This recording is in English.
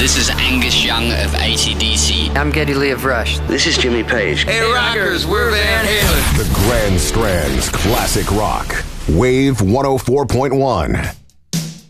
This is Angus Young of AC/DC. I'm Geddy Lee of Rush. This is Jimmy Page. Hey rockers, we're Van Halen. The Grand Strands Classic Rock. Wave 104.1.